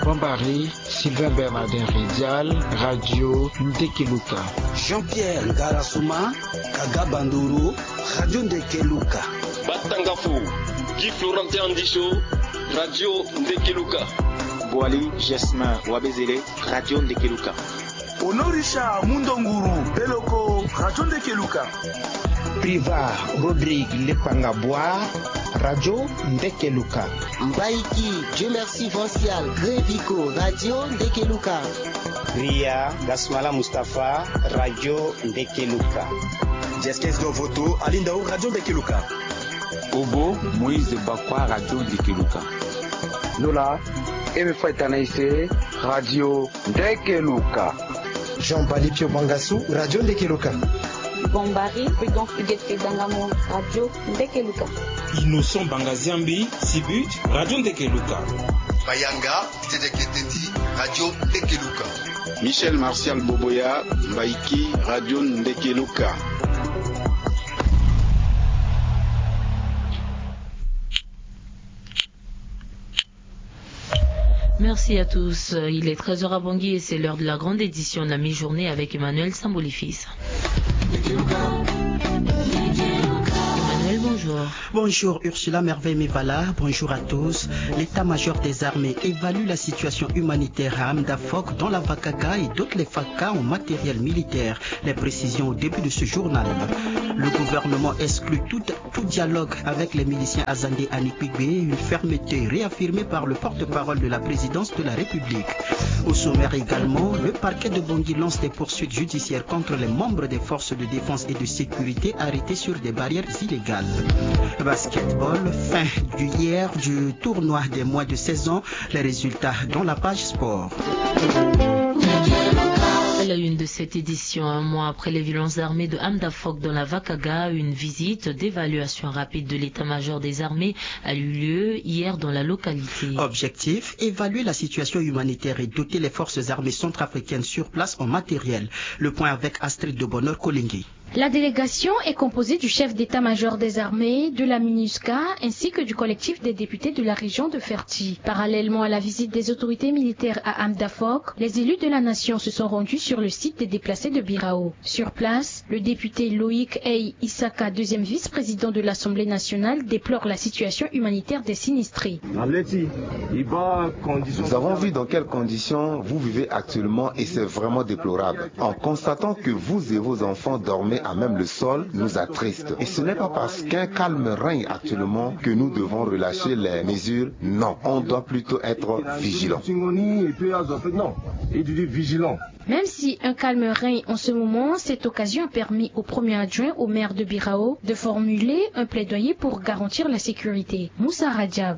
Bombari, Sylvain Bernardin Ridial, Radio Ndekeluka. Jean-Pierre Ngarasuma, Kaga Banduru, Radio Ndekeluka. Batangafu, Guy Florentin Andicho, Radio Ndekeluka. Boali Jesma Wabezele, Radio Ndekeluka. Honorisha Mundonguru, Beloko, Radio Ndekeluka. Priva Rodrigue Lepangabwa, Radio Ndekeluka. Mbaiki, Dieu merci Vincial, Grévico, Radio Ndekeluka. Ria Gasmala Mustafa, Radio Ndekeluka. Jeskes Dovoto, Alindao, Radio Ndekeluka. Obo, Moïse Bakwa, Radio Ndekeluka. Nola, Emefouet Tanaïse, Radio Ndekeluka. Jean-Bali Pio Bangassou, Radio Ndekeluka. Bombari, Prudent Fuguete Dangamo, Radio Ndekeluka. Innocent Bangaziambi, Sibut, Radio Ndekeluka. Bayanga, Tedeketeti, Radio Ndekeluka. Michel Martial Boboya, Mbaiki, Radio Ndekeluka. Merci à tous. Il est 13h à Bangui et c'est l'heure de la grande édition de la mi-journée avec Emmanuel Sambolifis. Emmanuel, bonjour. Bonjour Ursula Merveille Mevala, bonjour à tous. L'état-major des armées évalue la situation humanitaire à Amdafok dans la Vakaga et d'autres les FACA en matériel militaire. Les précisions au début de ce journal. Le gouvernement exclut tout dialogue avec les miliciens Azandé Anikpigbe, une fermeté réaffirmée par le porte-parole de la présidence de la République. Au sommaire également, le parquet de Bangui lance des poursuites judiciaires contre les membres des forces de défense et de sécurité arrêtés sur des barrières illégales. Basketball, fin du tournoi des moins de 16 ans, les résultats dans la page sport. À la une de cette édition, un mois après les violences armées de Amdafok dans la Vakaga, une visite d'évaluation rapide de l'état-major des armées a eu lieu hier dans la localité. Objectif, évaluer la situation humanitaire et doter les forces armées centrafricaines sur place en matériel. Le point avec Astrid de Bonheur Kolingui. La délégation est composée du chef d'état-major des armées, de la MINUSCA, ainsi que du collectif des députés de la région de Ferti. Parallèlement à la visite des autorités militaires à Amdafok, les élus de la nation se sont rendus sur le site des déplacés de Birao. Sur place, le député Loïc Ey Isaka, deuxième vice-président de l'Assemblée nationale, déplore la situation humanitaire des sinistrés. Nous avons vu dans quelles conditions vous vivez actuellement et c'est vraiment déplorable. En constatant que vous et vos enfants dormez à même le sol nous attriste. Et ce n'est pas parce qu'un calme règne actuellement que nous devons relâcher les mesures. Non, on doit plutôt être vigilant. Même si un calme règne en ce moment, cette occasion a permis au premier adjoint au maire de Birao de formuler un plaidoyer pour garantir la sécurité. Moussa Radjab.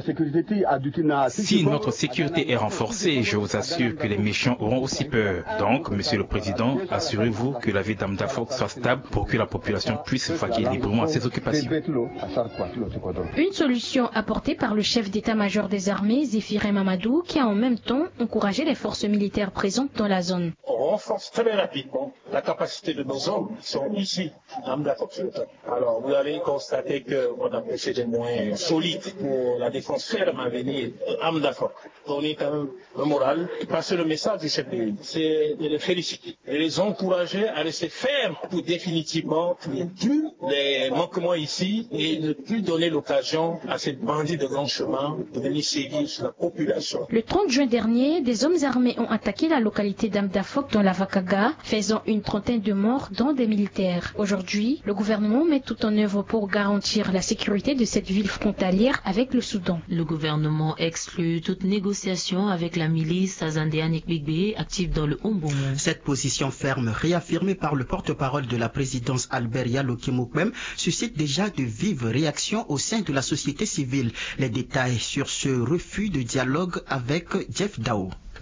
Si notre sécurité est renforcée, je vous assure que les méchants auront aussi peur. Donc, Monsieur le Président, assurez-vous que la vie d'Amdafok soit stable pour que la population puisse vaquer librement à ses occupations. Une solution apportée par le chef d'état-major des armées, Zéphirin Mamadou, qui a en même temps encouragé les forces militaires présentes dans la zone. On renforce très rapidement la capacité de nos hommes qui sont ici à Amdafok. Alors, vous allez constater qu'on a poussé des moyens solides pour la défense ferme à venir à Amdafok. On est quand même un moral. Passer le message de ce pays, c'est de les féliciter et les encourager à rester fermes pour définitivement ne plus les manquements ici et ne plus donner l'occasion à ces bandits de grand chemin de venir sévir sur la population. Le 30 juin dernier, des hommes armés ont attaqué la localité d'Amdafok dans la Vakaga, faisant une trentaine de morts, dont des militaires. Aujourd'hui, le gouvernement met tout en œuvre pour garantir la sécurité de cette ville frontalière avec le Soudan. Le gouvernement exclut toute négociation avec la milice Azandé Anikpigbe active dans le Ombomo. Cette position ferme, réaffirmée par le porte-parole de la présidence Albert Yalo Kimokwem, suscite déjà de vives réactions au sein de la société civile. Les détails sur ce refus de dialogue avec Jeff Dao.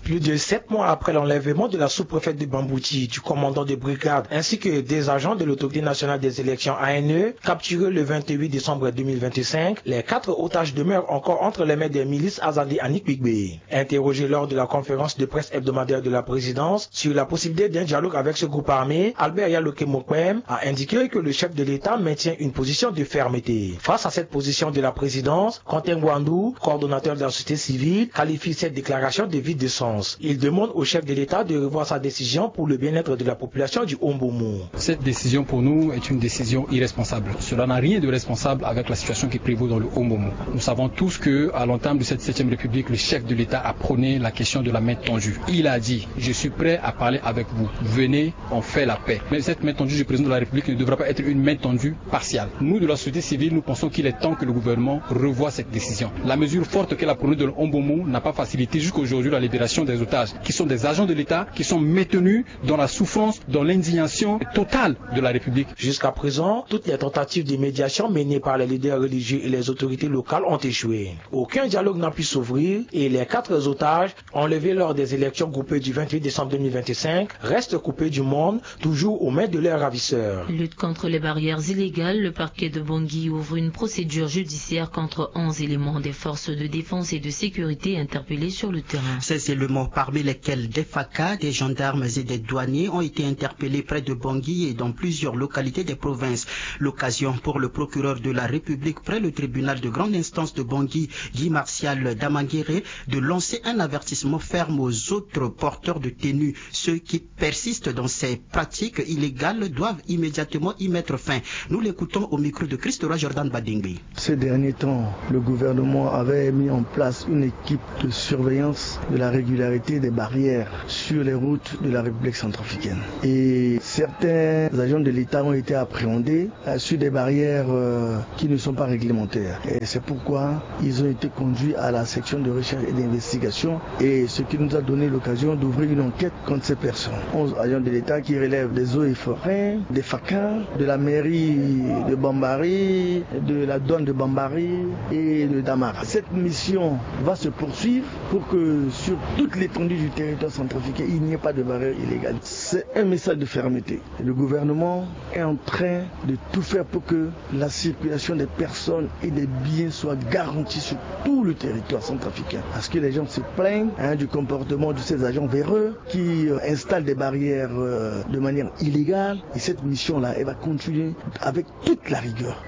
Plus de 7 mois après l'enlèvement de la sous-préfète de Bambouti, du commandant de brigade, ainsi que des agents de l'autorité nationale des élections ANE, capturés le 28 décembre 2025, les 4 otages demeurent encore entre les mains des milices Azadi Anikbigbe. Interrogé lors de la conférence de presse hebdomadaire de la présidence sur la possibilité d'un dialogue avec ce groupe armé, Albert Yaloke Mokwem a indiqué que le chef de l'État maintient une position de fermeté. Face à cette position de la présidence, Quentin Gwandou, coordonnateur de la société civile, qualifie cette déclaration de vide de sens. Il demande au chef de l'État de revoir sa décision pour le bien-être de la population du Ombomo. Cette décision pour nous est une décision irresponsable. Cela n'a rien de responsable avec la situation qui prévaut dans le Ombomo. Nous savons tous que, à l'entame de cette 7e République, le chef de l'État a prôné la question de la main tendue. Il a dit, je suis prêt à parler avec vous. Venez, on fait la paix. Mais cette main tendue du président de la République ne devra pas être une main tendue partiale. Nous, de la société civile, nous pensons qu'il est temps que le gouvernement revoie cette décision. La mesure forte qu'elle a prônée de l'Ombomo n'a pas facilité jusqu'à aujourd'hui la libération des otages, qui sont des agents de l'État, qui sont maintenus dans la souffrance, dans l'indignation totale de la République. Jusqu'à présent, toutes les tentatives de médiation menées par les leaders religieux et les autorités locales ont échoué. Aucun dialogue n'a pu s'ouvrir et les 4 otages enlevés lors des élections groupées du 28 décembre 2025 restent coupés du monde, toujours aux mains de leurs ravisseurs. Lutte contre les barrières illégales, le parquet de Bangui ouvre une procédure judiciaire contre 11 éléments des forces de défense et de sécurité interpellés sur le terrain. Ces éléments, parmi lesquels des FACA, des gendarmes et des douaniers, ont été interpellés près de Bangui et dans plusieurs localités des provinces. L'occasion pour le procureur de la République près le tribunal de grande instance de Bangui, Guy Martial Damanguéré, de lancer un avertissement ferme aux autres porteurs de tenue. Ceux qui persistent dans ces pratiques illégales doivent immédiatement y mettre fin. Nous l'écoutons au micro de Christora Jordan Badingbi. Ces derniers temps, le gouvernement avait mis en place une équipe de surveillance de la régularité des barrières sur les routes de la République centrafricaine. Et certains agents de l'État ont été appréhendés sur des barrières qui ne sont pas réglementaires. Et c'est pourquoi ils ont été conduits à la section de recherche et d'investigation, et ce qui nous a donné l'occasion d'ouvrir une enquête contre ces personnes. 11 agents de l'État qui relèvent des eaux et forêts, des FACA, de la mairie de Bambari, de la douane de Bambari et de Damara. Cette mission va se poursuivre pour que sur toute l'étendue du territoire centrafricain, il n'y ait pas de barrière illégale. C'est un message de fermeté. Le gouvernement est en train de tout faire pour que la circulation des personnes et des biens soit garantie sur tout le territoire centrafricain. Parce que les gens se plaignent du comportement de ces agents véreux qui installent des barrières de manière illégale. Et cette mission-là, elle va continuer avec toute la rigueur.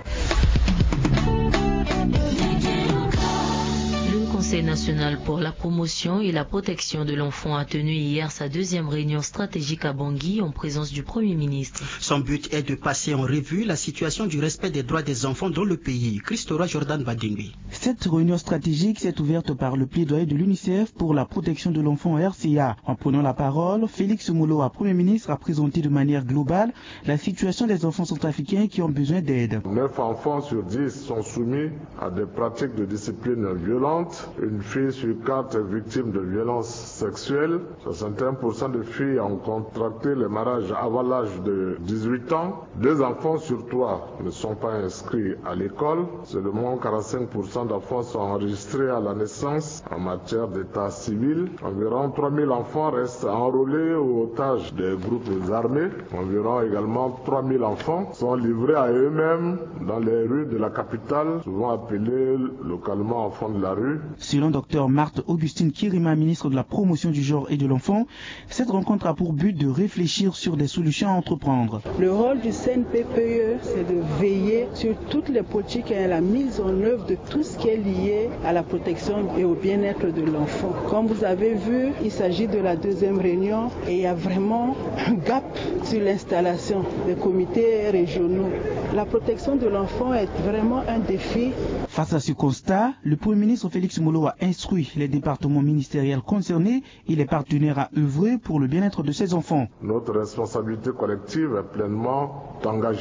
Le Conseil national pour la promotion et la protection de l'enfant a tenu hier sa 2e réunion stratégique à Bangui en présence du Premier ministre. Son but est de passer en revue la situation du respect des droits des enfants dans le pays. Christora Jordan Badingui. Cette réunion stratégique s'est ouverte par le plaidoyer de l'UNICEF pour la protection de l'enfant RCA. En prenant la parole, Félix Mouloa, Premier ministre, a présenté de manière globale la situation des enfants centrafricains qui ont besoin d'aide. 9 enfants sur 10 sont soumis à des pratiques de discipline violente. Une fille sur 4 est victime de violences sexuelles. 61% de filles ont contracté le mariage avant l'âge de 18 ans. 2 enfants sur 3 ne sont pas inscrits à l'école. Seulement 45% d'enfants sont enregistrés à la naissance en matière d'état civil. Environ 3000 enfants restent enrôlés ou otages des groupes armés. Environ également 3000 enfants sont livrés à eux-mêmes dans les rues de la capitale, souvent appelées localement enfants de la rue. Selon Dr Marthe Augustine Kirima, ministre de la promotion du genre et de l'enfant, cette rencontre a pour but de réfléchir sur des solutions à entreprendre. Le rôle du CNPPE, c'est de veiller sur toutes les politiques et la mise en œuvre de tout ce qui est lié à la protection et au bien-être de l'enfant. Comme vous avez vu, il s'agit de la 2e réunion et il y a vraiment un gap sur l'installation des comités régionaux. La protection de l'enfant est vraiment un défi. Face à ce constat, le Premier ministre Félix Mouloa a instruit les départements ministériels concernés et les partenaires à œuvrer pour le bien-être de ces enfants. Notre responsabilité collective est pleinement engagée.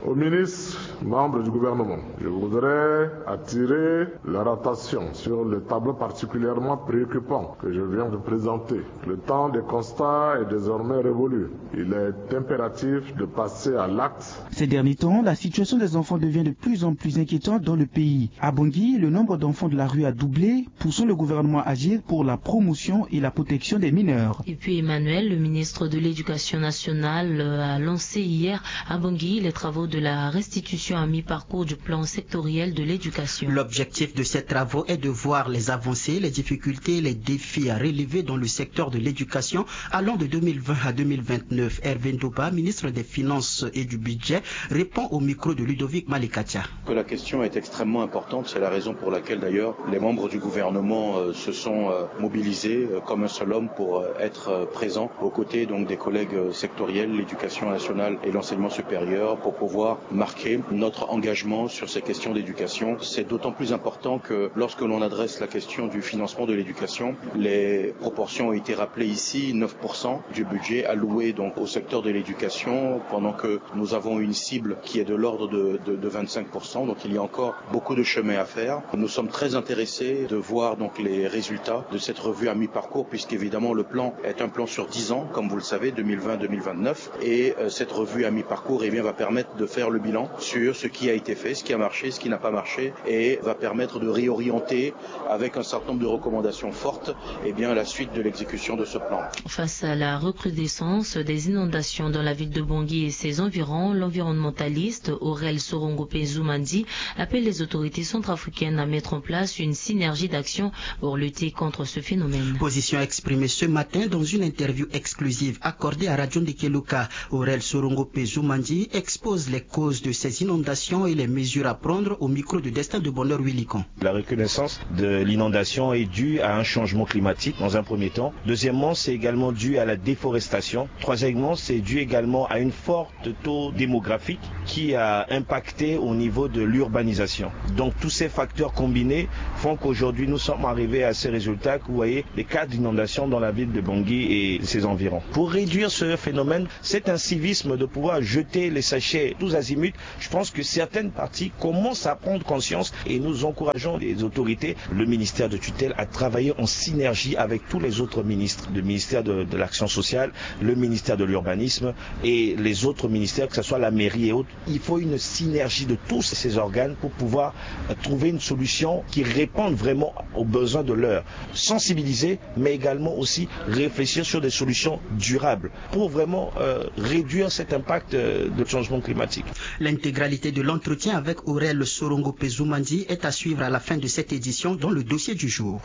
Aux ministres, membres du gouvernement, je voudrais attirer leur attention sur le tableau particulièrement préoccupant que je viens de présenter. Le temps des constats est désormais révolu. Il est impératif de passer à l'acte. Ces derniers temps, la situation des enfants devient de plus en plus inquiétante dans le pays. À Bangui, le nombre d'enfants de la rue a doublé, poussant le gouvernement à agir pour la promotion et la protection des mineurs. Et puis Emmanuel, le ministre de l'Éducation nationale, a lancé hier à Bangui les travaux de la restitution à mi-parcours du plan sectoriel de l'éducation. L'objectif de ces travaux est de voir les avancées, les difficultés, les défis à relever dans le secteur de l'éducation allant de 2020 à 2029. Hervé Ndouba, ministre des Finances et du Budget, répond au micro de Ludovic Malikatia. Que la question est extrêmement importante, c'est la raison pour laquelle d'ailleurs les membres du gouvernement se sont mobilisés comme un seul homme pour être présents aux côtés donc des collègues sectoriels, l'éducation nationale et l'enseignement supérieur, pour pouvoir marquer notre engagement sur ces questions d'éducation. C'est d'autant plus important que lorsque l'on adresse la question du financement de l'éducation, les proportions ont été rappelées ici, 9% du budget alloué donc au secteur de l'éducation, pendant que nous avons une cible qui est de l'ordre de 25%, donc il y a encore beaucoup de chemin à faire. Nous sommes très intéressés de voir donc les résultats de cette revue à mi-parcours, puisqu'évidemment le plan est un plan sur 10 ans, comme vous le savez, 2020-2029, et cette revue à mi-parcours va permettre de faire le bilan sur ce qui a été fait, ce qui a marché, ce qui n'a pas marché, et va permettre de réorienter avec un certain nombre de recommandations fortes la suite de l'exécution de ce plan. Face à la recrudescence des inondations dans la ville de Bangui et ses environs, l'environnementaliste Aurel Sorongope Zoumandi appelle les autorités centrafricaines à mettre en place une synergie d'action pour lutter contre ce phénomène. Position exprimée ce matin dans une interview exclusive accordée à Radio Ndekeluka. Aurel Sorongope Zoumandi expose les causes de ces inondations et les mesures à prendre au micro de Destin de Bonheur Willicon. La recrudescence de l'inondation est due à un changement climatique dans un premier temps. Deuxièmement, c'est également dû à la déforestation. Troisièmement, c'est dû également à une forte taux démographique qui a impacté au niveau de l'urbanisation. Donc tous ces facteurs combinés font qu'aujourd'hui nous sommes arrivés à ces résultats que vous voyez, les cas d'inondation dans la ville de Bangui et ses environs. Pour réduire ce phénomène, c'est un civisme de pouvoir jeter les sachets tous azimuts. Je pense que certaines parties commencent à prendre conscience et nous encourageons les autorités, le ministère de tutelle, à travailler en synergie avec tous les autres ministres, le ministère de l'action sociale, le ministère de l'urbanisme et les autres ministères, que ce soit la mairie et autres. Il faut une synergie de tous ces organes pour pouvoir trouver une solution qui réponde vraiment aux besoins de l'heure. Sensibiliser, mais également aussi réfléchir sur des solutions durables pour vraiment réduire cet impact de changement climatique. L'intégralité de l'entretien avec Aurel Sorongope Zoumandi est à suivre à la fin de cette édition dans le dossier du jour.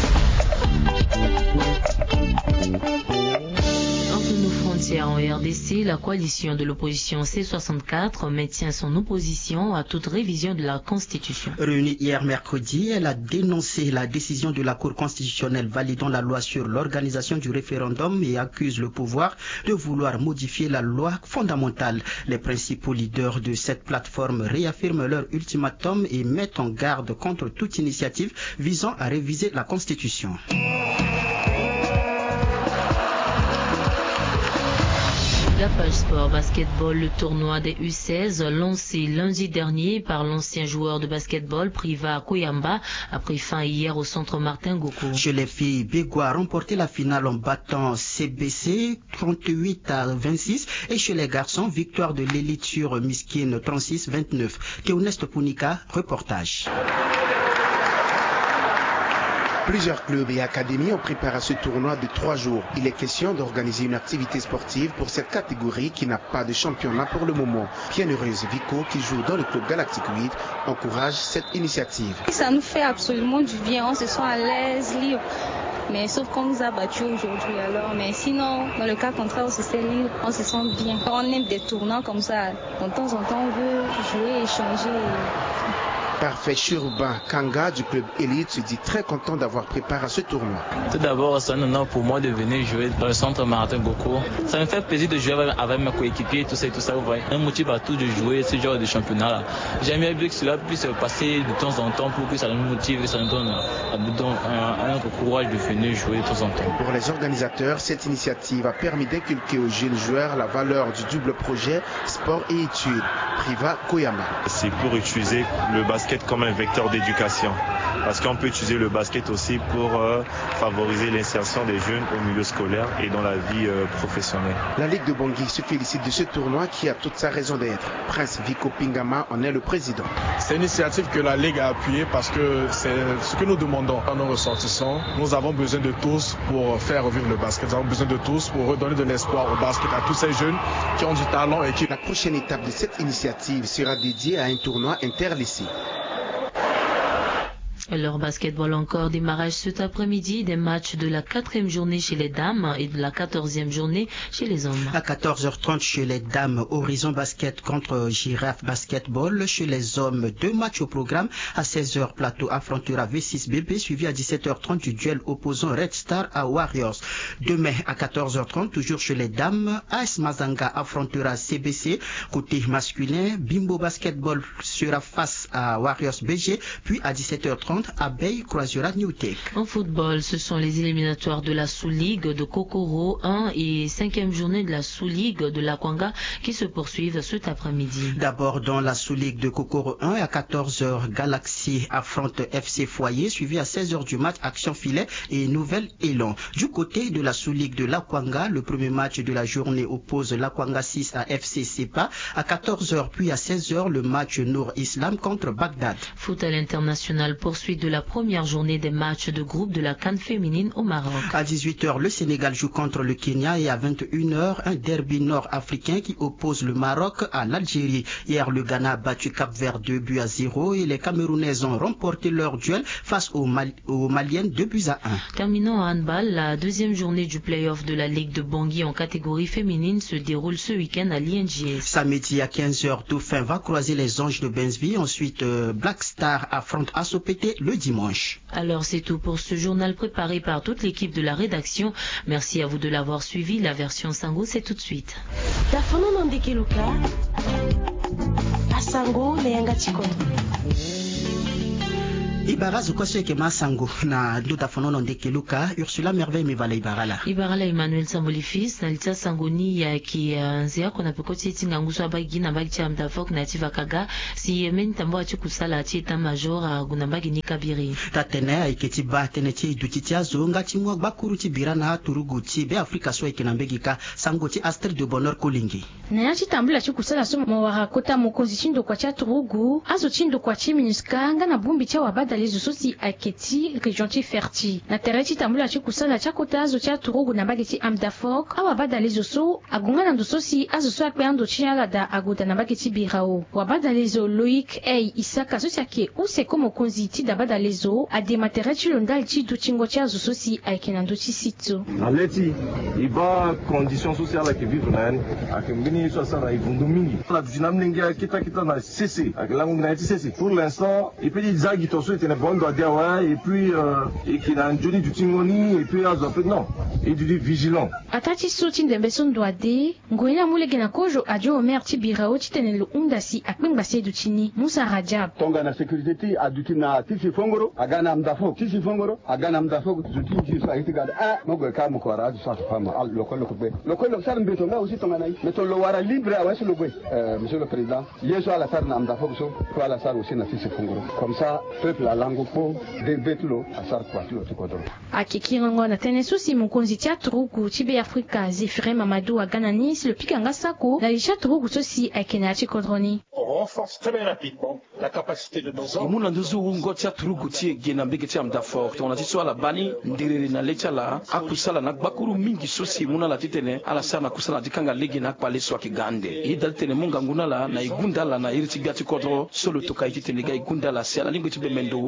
En RDC, la coalition de l'opposition C64 maintient son opposition à toute révision de la Constitution. Réunie hier mercredi, elle a dénoncé la décision de la Cour constitutionnelle validant la loi sur l'organisation du référendum et accuse le pouvoir de vouloir modifier la loi fondamentale. Les principaux leaders de cette plateforme réaffirment leur ultimatum et mettent en garde contre toute initiative visant à réviser la Constitution. La page sport basketball, le tournoi des U16 lancé lundi dernier par l'ancien joueur de basketball Priva Koyamba a pris fin hier au centre Martin Goko. Chez les filles, Begua a remporté la finale en battant CBC 38-26 et chez les garçons, victoire de l'élite sur Miskine 36-29. Théoneste Punika, reportage. Plusieurs clubs et académies ont préparé ce tournoi de 3 jours. Il est question d'organiser une activité sportive pour cette catégorie qui n'a pas de championnat pour le moment. Bienheureuse Vico, qui joue dans le club Galactique 8, encourage cette initiative. Ça nous fait absolument du bien, on se sent à l'aise, libre. Mais sauf qu'on nous a battus aujourd'hui alors. Mais sinon, dans le cas contraire, on se sent libre, on se sent bien. On aime des tournois comme ça. De temps en temps, on veut jouer, échanger. Parfait Churban Kanga du club Elite se dit très content d'avoir préparé ce tournoi. Tout d'abord, c'est un honneur pour moi de venir jouer dans le centre Martin Goko. Ça me fait plaisir de jouer avec mes coéquipiers, tout ça, vous voyez. Un motif à tout de jouer ce genre de championnat-là. J'aimerais bien que cela puisse passer de temps en temps pour que ça nous motive et ça nous donne un autre courage de venir jouer de temps en temps. Pour les organisateurs, cette initiative a permis d'inculquer aux jeunes joueurs la valeur du double projet sport et études. Priva Koyama. C'est pour utiliser le basket comme un vecteur d'éducation. Parce qu'on peut utiliser le basket aussi pour favoriser l'insertion des jeunes au milieu scolaire et dans la vie professionnelle. La Ligue de Bangui se félicite de ce tournoi qui a toute sa raison d'être. Prince Vico Pingama en est le président. C'est une initiative que la Ligue a appuyée parce que c'est ce que nous demandons à nos ressortissants. Nous avons besoin de tous pour faire revivre le basket. Nous avons besoin de tous pour redonner de l'espoir au basket à tous ces jeunes qui ont du talent et qui... La prochaine étape de cette initiative sera dédiée à un tournoi interlycée. Leur basketball encore, démarrage cet après-midi des matchs de la 4e journée chez les dames et de la 14e journée chez les hommes. À 14h30 chez les dames, Horizon Basket contre Girafe Basketball. Chez les hommes, 2 matchs au programme. À 16h, Plateau affrontera V6BB, suivi à 17h30 du duel opposant Red Star à Warriors. Demain à 14h30, toujours chez les dames, AS Mazanga affrontera CBC. Côté masculin, Bimbo Basketball sera face à Warriors BG, puis à 17h30, Abeille croisera Newtech. En football, ce sont les éliminatoires de la Sous-Ligue de Kokoro 1 et 5e journée de la Sous-Ligue de la Kwanga qui se poursuivent cet après-midi. D'abord dans la Sous-Ligue de Kokoro 1 à 14h, Galaxy affronte FC Foyer, suivi à 16h du match Action Filet et Nouvelle Élan. Du côté de la Sous-Ligue de la Kwanga, le premier match de la journée oppose la Kwanga 6 à FC Sepa. À 14h puis à 16h, le match Nour Islam contre Bagdad. Foot à l'international poursuit de la première journée des matchs de groupe de la CAN féminine au Maroc. À 18h, le Sénégal joue contre le Kenya et à 21h, un derby nord-africain qui oppose le Maroc à l'Algérie. Hier, le Ghana a battu Cap-Vert 2-0 et les Camerounaises ont remporté leur duel face aux Maliennes 2-1. Terminons en handball, la deuxième journée du play-off de la Ligue de Bangui en catégorie féminine se déroule ce week-end à l'INGS. Samedi à 15h, Dauphin va croiser les Anges de Bensby. Ensuite, Black Star affronte Assopété le dimanche. Alors c'est tout pour ce journal préparé par toute l'équipe de la rédaction. Merci à vous de l'avoir suivi. La version Sango, c'est tout de suite. Ibarazo kwa seke masango na nduta fonono ndeke luka Ursula Merveille Mivala Ibarala Emmanuel Sambolifis na lita sangoni ya ki nzia kona pekoti tinga nguso abagi na bagi cha mdafok na tiva kaga si yemen tambo achi kusala achi eta major gunambagi ni kabiri tatene iketi ba tene chi dutitia zonga chimwa bakuru chi birana turugu chi be Afrika so ikinambegi ka sango chi Astrid de Bonheur Kolingi na yachi tambula chi kusala so mwara kota mukonzi chindo kwa cha turugu azo chindo kwa chi minuska nga na bumbi cha wabada les sosi aketi region chi ferti na tereti tambula chi kusala cha kota azo cha turugu na bagi chi amdafok awa bada les oso agunga na ndososi azo so akpeando chi alada aguda na bagi chi birao wabada les Loïc Isaka sosi ake use komo konzi ti da bada les ade matereti londal chi du chingo cha azo sosi aikenando chi sito aleti iba condition sociale ke vivre na yani akembini so sana ivundu mingi la dinamninga kita na cessé akalango na cessé pour l'instant il peut dire zagi to so était bon doit dire ouais et puis et qui a njoni du tingoni et puis azo fait non et du vigilant atati soti ndembe son doit de ngoina mulege na kojo ajo omer ti birao ti tenelo undasi akpengba se du chini Musa Rajab tonga na sécurité ti adutina tisi fongoro agana mdafo tisi fongoro agana mdafo zuti so ayiti gada mogo ka mo ko ara du sa fama al lokolo sar mbeto nga aussi tonga nay meto lo wara libre a wasu lobwe monsieur le président yeso ala sar na mdafo so ko ala sar aussi na tisi fongoro comme ça peuple la langue po de betlo a sar kwatlo ti kodro akikirango na tenesusi mukonzi tia turugu ti be Afrika Zefire Mamadou agana Nice le pikanga sako na lisha turugu sosi aikena ti kodroni on renforce très rapidement la capacité de nos hommes. Muna nduzu ngotia turugu ti gena mbege ti amdafo tona ti so ala bani ndirere na lecha la akusala na bakuru mingi sosi muna la titene ala sana kusala dikanga legi na pale so akigande idal tene munga nguna la na igunda la na iriti gati kodro solo to kai titene ga igunda la sala lingo ti bemendo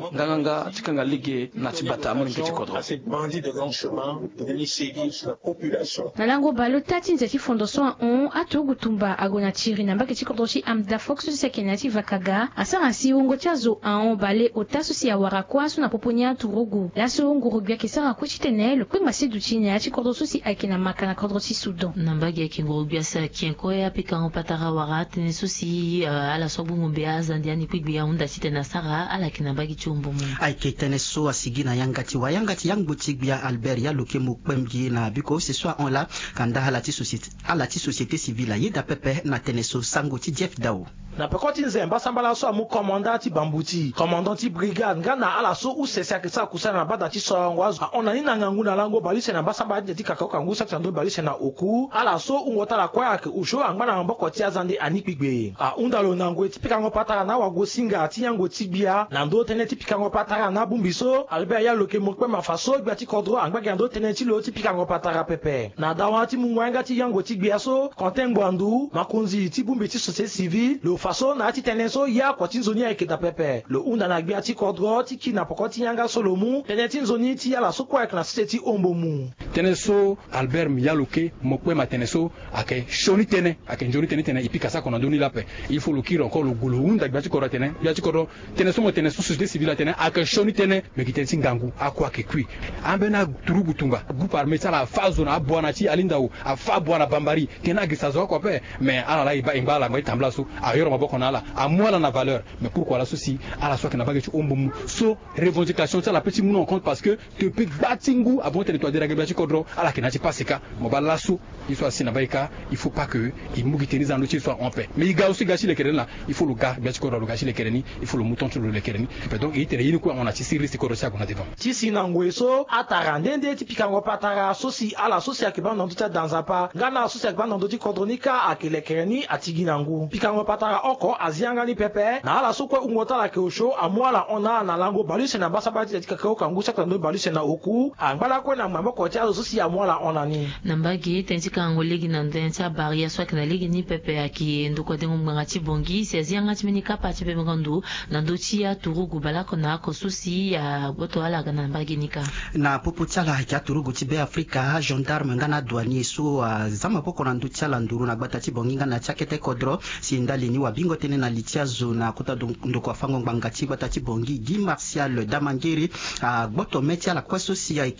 nganga tikanga ligue na tibata mon petit kodro ces bandits de grand chemin de venir sévir sur la population nalango balo tati nzati fondation on atogutumba agona tiri namba petit kodro chi Amda Fox sekenati vakaga asara si ungo chazo on bale otaso si awara kwasu na poponya turugu la so nguru bia kisara ko chitenel ko masidu chinya chi kodro si akina makana kodro si Soudan namba ge kinguru bia sa kienko ya pikango patara warat ne susi ala sobu ngombea zandiani kwigbiya unda chitena sara ala kinamba gi chumbu mu ai ketene so asigina yangati yang botigbia Albert ya lokemu kwemgi na biko ce soit on la kanda halati société civile yida pepe na teneso sangoti Jeff Dao na pekoti nzemba sambala so amu commandant bambuti commandant brigade ngana ala so usesa kisa kusana na bada ti songwazo ona ni nangangu na lango balise na basamba de tika kangu sa tando balise na oku ala so ungota la kwa ke usho angba na mboko ti azande anikpigbe undalo nango tipika ngo patara na wago singa ti yango tibia na ndo tene tipika ngo patara na bumbiso Albert ya loke mokwe mafaso gba ti kodro angba gando tene ti lo tipika ngo patara pepe na dawa ti mungwanga ti yango tibia so kontengo andu makunzi ti bumbi ti société civile lo faso na ti teneso ya kwa ti nzoni ya eketa pepe lo unda na gbia ti kodro ti kina pokoti yanga solomu tene ti nzoni ti ya la so kwa na société ti ombomu teneso Albert Miyaloke mokwe ma teneso ake shoni tene ake njoni tene ipika sa kona doni lape il faut le kiro encore le gulu unda gbia ti kodro tene gbia ti kodro teneso mo teneso société civile tene ake shoni tene me ki tensi ngangu akwa ke kui ambena turugu tumba groupe armé sala fazo na abwana ti alindao afa bwana bambari tena gisazo ko pe mais ala la iba imbala ngai tambla so ayoro maboko na ala amwala na valeur mais pourquoi la souci ala so que na bagé ombomu so revendication ça la petit moun en compte parce que te pe batingu avant territoire de la gbia ti kodro ala ke na ti pasika mo bala so il soit sina baika il faut pas que il mugi tenir en notice soit en paix mais il ga aussi gâcher les kerena il faut le gars gbia ti kodro le gâcher les kereni il faut le mouton sur le kereni donc il était ko on a ti siri ko rosia qu'on a devant ti sinangwe so atara ndende ti pikango patara so si ala so si akiba ndo ta danzapa ngana so si akiba ndo ti kodronika akile kereni atiginangu pikango patara oko azianga ni pepe na ala so ko ungota la ke osho amwala ona na lango balise na basabati ti kakao kangu sakta ndo balise na oku angbala ko na mambo ko ti so si amwala ona ni nambagi tenzi kango legi na ndenza baria so kana legi ni pepe aki ndoko dengo nganga ti bongi si azianga ti menika pa ti pepe ngandu na ndo ti ya turugu balako na ko so si ya boto ala kana nambagi nika na popo tiala ya turugu ti be Afrika gendarme ngana douanier so zama poko na ndu tiala nduru na gbata ti bongi ngana chakete kodro si ndali ni wa bingo tene na litia zona kuta ndoko afango nganga ti gbata ti bongi Guy Martial Damangere gboto metia la kwaso si ya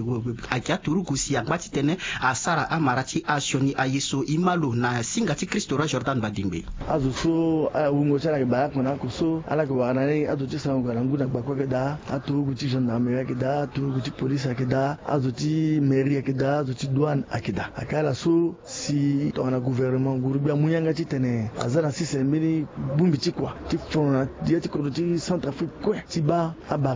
turugu si ya gbati tene asara amarati asioni ayiso imalo na singa ti Christora Jordan Badimbe azu so ungo tiala ke barak na ko so ala ko wana ni azu ti sango na nguna gbakwa ke da aturugu ti gendarmerie ke da aturugu ti police ke da azu ti mairie ke da azu ti douane akida akala so si tona gouvernement gurubia muyanga ti tene azana si se mini bumbi ti kwa ti fona ti ko ti Centrafrique ko ti ba